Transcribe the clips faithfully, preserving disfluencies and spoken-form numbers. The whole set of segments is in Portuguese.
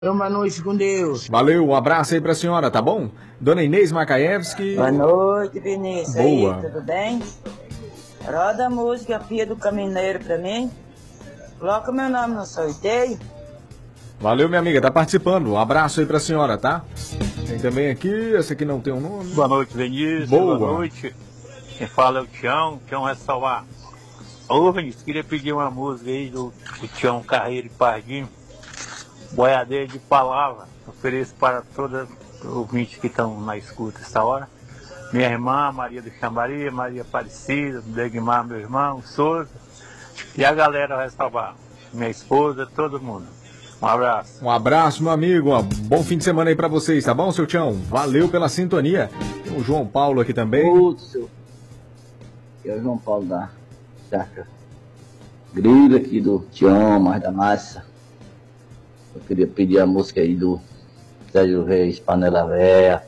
Uma noite com Deus. Valeu, um abraço aí pra senhora, tá bom? Dona Inês Macaevski. Boa noite, Vinícius. Boa. Aí, tudo bem? Roda a música Pia do Caminheiro pra mim. Coloca meu nome no sorteio. Valeu, minha amiga, tá participando. Um abraço aí pra senhora, tá? Tem também aqui, essa aqui não tem um nome. Boa noite, Vinícius. Boa. Boa noite. Quem fala é o Tião, Tião é salvar. Ô, Vinícius, queria pedir uma música aí do, do Tião Carreiro e Pardinho. Boiadeiro de palavra, ofereço para todos os ouvintes que estão na escuta essa hora. Minha irmã, Maria do Xambari, Maria Aparecida, Degmar, meu irmão, Souza, e a galera vai salvar. Minha esposa, todo mundo. Um abraço. Um abraço, meu amigo. Um bom fim de semana aí pra vocês, tá bom, seu Tião? Valeu pela sintonia. Tem o João Paulo aqui também. Putz, é o João Paulo da Charca Grilo aqui do Tião, mais da massa. Eu queria pedir a música aí do Sérgio Reis, Panela Véia.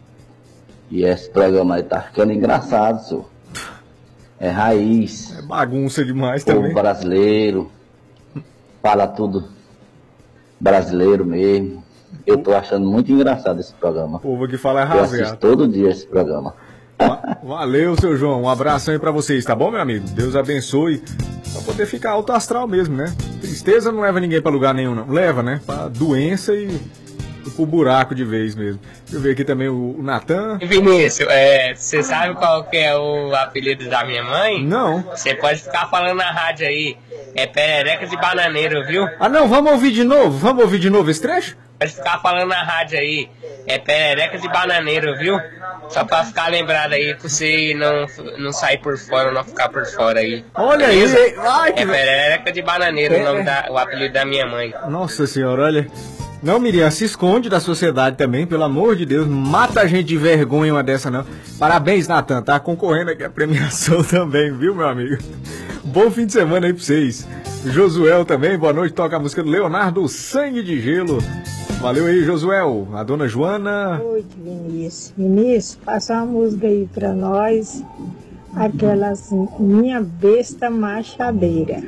E esse programa aí tá ficando engraçado, senhor. É raiz. É bagunça demais povo também. Brasileiro. Fala tudo brasileiro mesmo. Eu tô achando muito engraçado esse programa. O povo que fala é Eu assisto rasgado. todo dia esse programa. Valeu, seu João. Um abraço aí pra vocês, tá bom, meu amigo? Deus abençoe. Pra poder ficar alto astral mesmo, né? Tristeza não leva ninguém pra lugar nenhum, não. Leva, né? Pra doença e, e pro buraco de vez mesmo. Deixa eu ver aqui também o, o Natan. Vinícius, é, você sabe qual que é o apelido da minha mãe? Não. Você pode ficar falando na rádio aí. É perereca de bananeiro, viu? Ah, não, vamos ouvir de novo? Vamos ouvir de novo esse trecho? Pode ficar falando na rádio aí. É perereca de bananeiro, viu? Só pra ficar lembrado aí, pra você não, não sair por fora, não ficar por fora aí. Olha aí. Ai, que... É perereca de bananeiro, é, o, nome é. da, o apelido da minha mãe. Nossa senhora, olha. Não, Miriam, se esconde da sociedade também, pelo amor de Deus. Mata a gente de vergonha uma dessa, não. Parabéns, Natan, tá concorrendo aqui a premiação também, viu, meu amigo? Bom fim de semana aí pra vocês. Josuel também, boa noite, toca a música do Leonardo, Sangue de Gelo. Valeu aí, Josuel. A dona Joana. Boa noite, Vinícius. Vinícius, passa uma música aí pra nós. Aquela assim, Minha Besta Machadeira.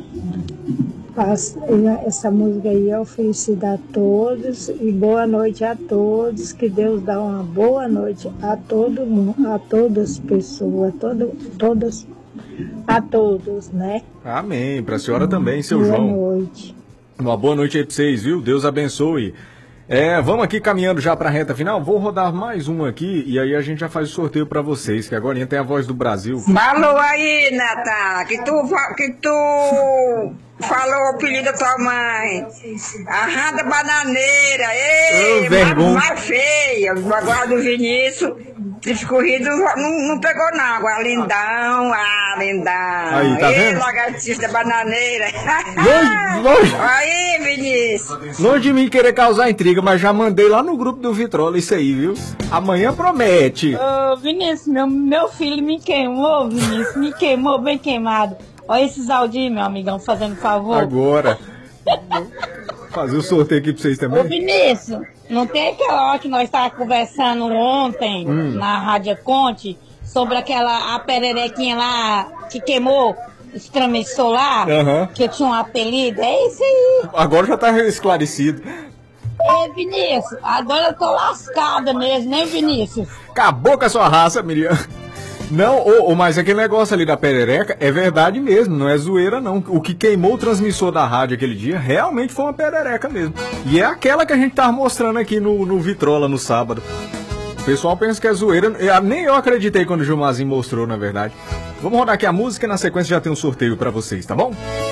Passa, essa música aí eu oferecido a todos e boa noite a todos. Que Deus dá uma boa noite a todo mundo, a todas as pessoas, a todo, todas, a todos, né? Amém. Pra senhora também, seu boa João. Boa noite. Uma boa noite aí pra vocês, viu? Deus abençoe. É, vamos aqui caminhando já pra reta final. Vou rodar mais um aqui e aí a gente já faz o sorteio pra vocês, que agora tem a Voz do Brasil. Falou aí, Natan, que tu, fa- que tu falou o apelido da tua mãe. A Randa Bananeira. Ei, Ô, vergonha. mais feia. Agora do Vinícius, escorrido não, não pegou não. Agora lindão, ah, lindão. Aí, tá Ei, vendo? lagartixa bananeira. Longe, longe. Aí, Vinícius. Longe de mim querer causar intriga, mas já mandei lá no grupo do Vitrola isso aí, viu? Amanhã promete. Ô, Vinícius, meu, meu filho me queimou, Vinícius, me queimou bem queimado. Olha esses áudios, meu amigão, fazendo favor. Agora. Fazer o sorteio aqui pra vocês Ô, também. Vinícius, não tem aquela hora que nós estávamos conversando ontem Hum. na Rádio Conte sobre aquela a pererequinha lá que queimou, estremeceu lá, Aham. que eu tinha um apelido? É isso aí. Agora já tá esclarecido. É, Vinícius, agora eu tô lascada mesmo, né, Vinícius? Acabou com a sua raça, Miriam. Não, ô, ô, mas aquele negócio ali da perereca é verdade mesmo, não é zoeira não. O que queimou o transmissor da rádio aquele dia realmente foi uma perereca mesmo. E é aquela que a gente tava mostrando aqui no, no Vitrola no sábado. O pessoal pensa que é zoeira, eu- nem eu acreditei quando o Gilmarzinho mostrou, na verdade. Vamos rodar aqui a música e na sequência já tem um sorteio pra vocês, tá bom?